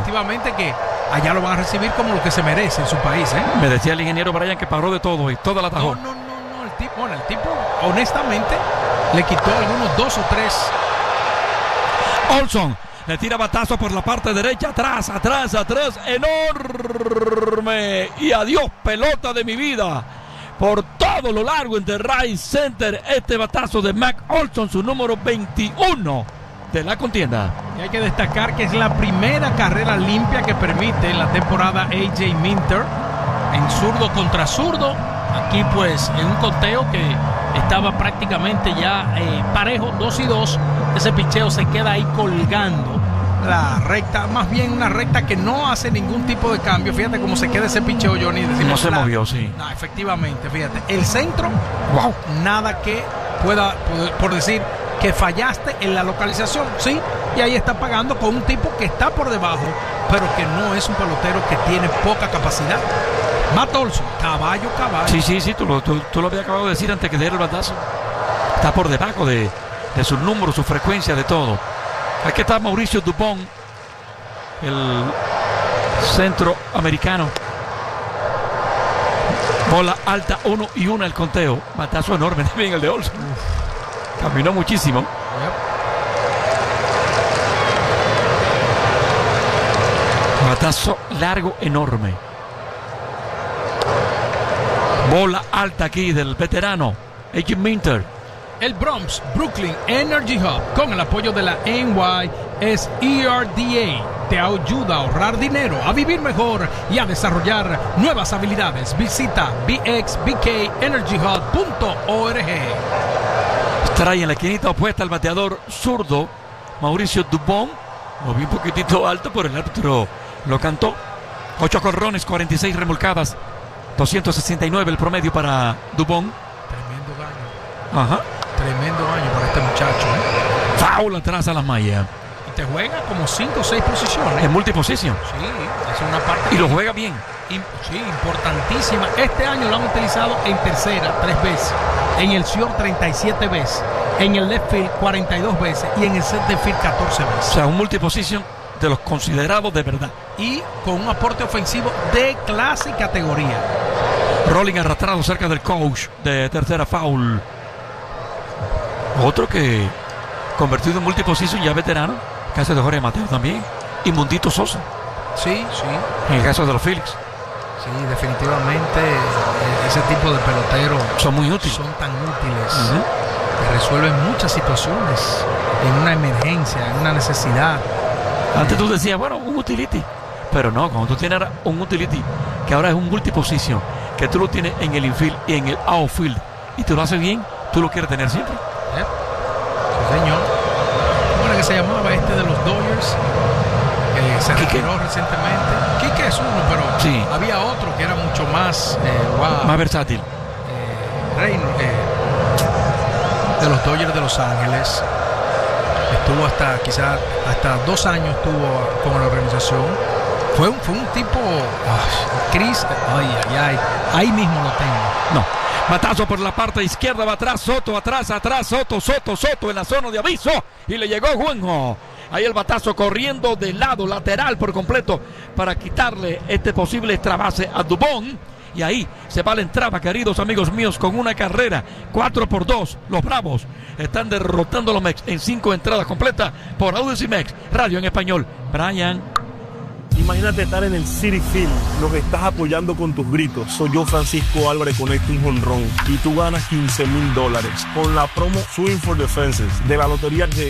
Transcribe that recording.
definitivamente que allá lo van a recibir como lo que se merece en su país, ¿eh? Me decía el ingeniero Brian que paró de todo y toda la atajó. No, el tipo honestamente le quitó algunos 2 o 3. Olson le tira batazo por la parte derecha, atrás, enorme. Y adiós, pelota de mi vida. Por todo lo largo en The Right Center, este batazo de Mac Olson, su número 21 de la contienda. Y hay que destacar que es la primera carrera limpia que permite en la temporada A.J. Minter en zurdo contra zurdo. Aquí pues en un conteo que estaba prácticamente ya parejo, 2-2. Ese picheo se queda ahí colgando la recta, más bien una recta que no hace ningún tipo de cambio. Fíjate cómo se queda ese picheo, Johnny. No se movió, sí. No, efectivamente, fíjate. El centro, wow, nada que pueda, por decir que fallaste en la localización, sí. Y ahí está pagando con un tipo que está por debajo, pero que no es un pelotero que tiene poca capacidad. Matt Olson, caballo. Sí, tú lo habías acabado de decir antes que diera el batazo. Está por debajo de sus números, su frecuencia, de todo. Aquí está Mauricio Dubón, el centroamericano. Bola alta, 1-1 el conteo. Batazo enorme también el de Olson. Caminó muchísimo. Batazo largo, enorme. Bola alta aquí del veterano A.J. Minter. El Bronx Brooklyn Energy Hub, con el apoyo de la NYSERDA, te ayuda a ahorrar dinero, a vivir mejor y a desarrollar nuevas habilidades. Visita bxbkenergyhub.org. Trae en la esquinita opuesta al bateador zurdo Mauricio Dubón. Movió un poquitito alto, pero el árbitro lo cantó. 8 corrones, 46 remolcadas, 269 el promedio para Dubón. Tremendo daño. Ajá. Tremendo año para este muchacho, ¿eh? Foul atrás a las mallas. Y te juega como 5 o 6 posiciones. En multiposición. Sí, es una parte. Y lo juega bien. Sí, importantísima. Este año lo han utilizado en tercera 3 veces, en el short 37 veces, en el left field 42 veces y en el center field 14 veces. O sea, un multiposición de los considerados de verdad. Y con un aporte ofensivo de clase y categoría. Rolling arrastrado cerca del coach de tercera, foul. Otro que convertido en multiposition, ya veterano, caso de Jorge Mateo también, y Mundito Sosa. Sí. En el caso de los Phillies. Sí, definitivamente ese tipo de peloteros son muy útiles. Son tan útiles. Que resuelven muchas situaciones en una emergencia, en una necesidad. Antes tú decías, bueno, un utility. Pero no, cuando tú tienes un utility que ahora es un multiposition, que tú lo tienes en el infield y en el outfield, y tú lo haces bien, tú lo quieres tener siempre. Sí, señor. ¿Cómo era que se llamaba este de los Dodgers? Que se retiró recientemente. Quique es uno, pero sí, había otro que era mucho más más versátil. De los Dodgers de Los Ángeles. Estuvo hasta 2 años estuvo con la organización. Fue un tipo Chris, ahí mismo lo tengo. No. Batazo por la parte izquierda, va atrás, Soto, atrás, Soto en la zona de aviso. Y le llegó Juanjo. Ahí el batazo corriendo de lado, lateral por completo, para quitarle este posible extra base a Dubón. Y ahí se va la entrada, queridos amigos míos, con una carrera 4-2. Los Bravos están derrotando a los Mex en 5 entradas completas por Audacy Mex, radio en español. Brian. Imagínate estar en el Citi Field, lo que estás apoyando con tus gritos. Soy yo, Francisco Álvarez, conecto un jonrón y tú ganas $15,000 con la promo Swing for the Fences de la lotería que